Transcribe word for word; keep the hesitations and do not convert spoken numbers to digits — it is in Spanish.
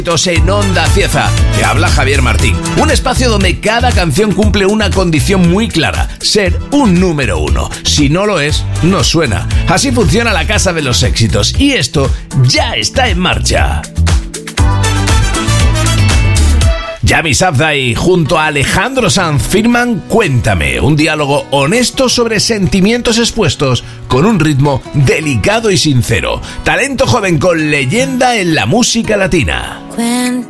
En Onda Cieza, que habla Javier Martín. Un espacio donde cada canción cumple una condición muy clara: ser un número uno. Si no lo es, no suena. Así funciona la Casa de los Éxitos. Y esto ya está en marcha. Yami Sabdai junto a Alejandro Sanz firman Cuéntame, un diálogo honesto sobre sentimientos expuestos con un ritmo delicado y sincero. Talento joven con leyenda en la música latina. Cuéntame.